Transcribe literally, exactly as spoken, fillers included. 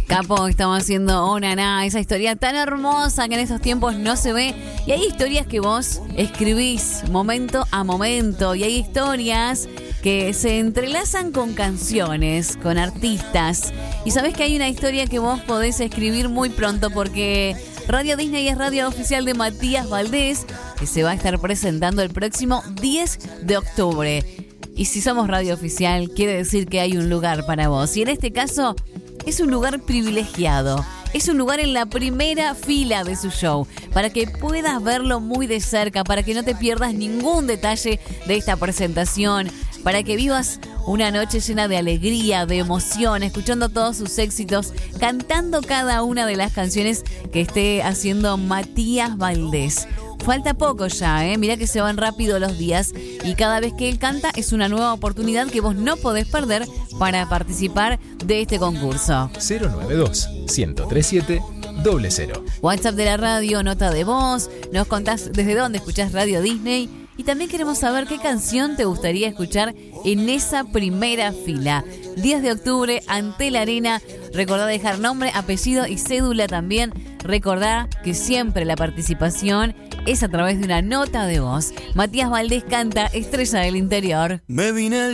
Capo, estamos haciendo Oh Naná, esa historia tan hermosa que en estos tiempos no se ve. Y hay historias que vos escribís momento a momento. Y hay historias que se entrelazan con canciones, con artistas. Y sabés que hay una historia que vos podés escribir muy pronto porque Radio Disney es radio oficial de Matías Valdés, que se va a estar presentando el próximo diez de octubre. Y si somos radio oficial, quiere decir que hay un lugar para vos. Y en este caso, es un lugar privilegiado. Es un lugar en la primera fila de su show, para que puedas verlo muy de cerca, para que no te pierdas ningún detalle de esta presentación, para que vivas una noche llena de alegría, de emoción, escuchando todos sus éxitos, cantando cada una de las canciones que esté haciendo Matías Valdés. Falta poco ya, ¿eh? Mirá que se van rápido los días y cada vez que él canta es una nueva oportunidad que vos no podés perder para participar de este concurso. cero nueve dos, uno tres siete, cero cero. WhatsApp de la radio, nota de voz, nos contás desde dónde escuchás Radio Disney y también queremos saber qué canción te gustaría escuchar en esa primera fila. diez de octubre, ante la arena. Recordá dejar nombre, apellido y cédula también. Recordá que siempre la participación es a través de una nota de voz. Matías Valdés canta Estrella del Interior. Me vine